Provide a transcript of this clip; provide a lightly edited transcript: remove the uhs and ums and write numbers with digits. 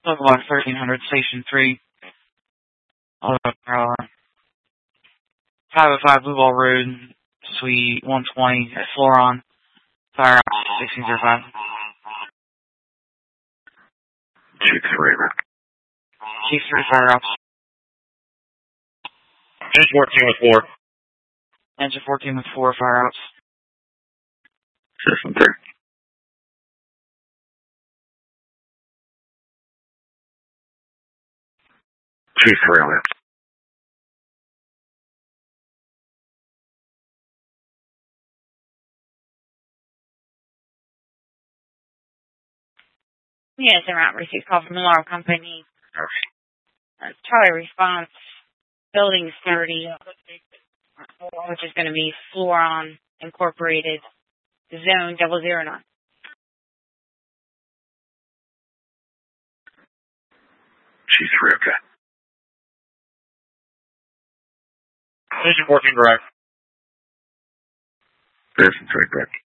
Local Box 1300, Station 3. 505 Blue Ball Road, Suite 120 at Floron. Fire out 1605. Chief 3, man. Chief 3, fire out. Engine 14 with 4. Engine 14 with 4, fire outs. System 3. Chief 3 on that. Yes, around received call from the alarm company. Charlie response, building 30, which is going to be Floron Incorporated, zone 009. Chief 3, okay. Engine 14 direct. System 3, correct.